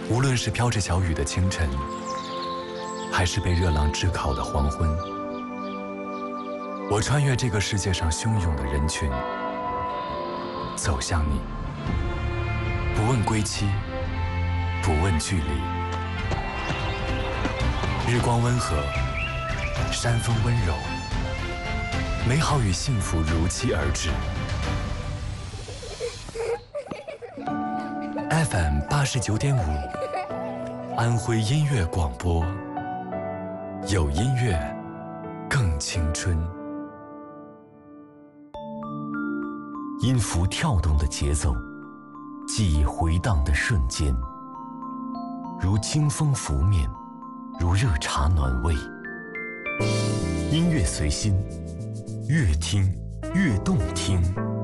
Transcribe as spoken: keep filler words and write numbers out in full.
无论是飘着小雨的清晨，还是被热浪炙烤的黄昏，我穿越这个世界上汹涌的人群，走向你，不问归期，不问距离。日光温和，山风温柔，美好与幸福如期而至。F M 八十九点五，安徽音乐广播，有音乐，更青春。 音符跳动的节奏，记忆回荡的瞬间，如清风拂面，如热茶暖胃。音乐随心，越听越动听。